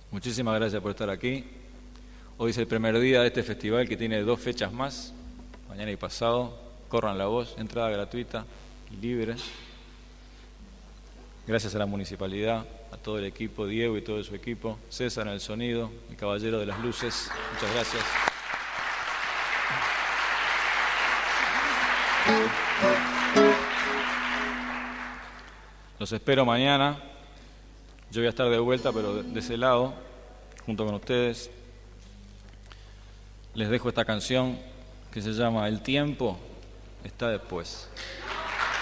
Muchísimas gracias por estar aquí. Hoy es el primer día de este festival que tiene 2 fechas más, mañana y pasado. Corran la voz, entrada gratuita y libre. Gracias a la municipalidad, a todo el equipo, Diego y todo su equipo, César en el sonido, el caballero de las luces. Muchas gracias. Los espero mañana. Yo voy a estar de vuelta, pero de ese lado, junto con ustedes. Les dejo esta canción que se llama El tiempo está después.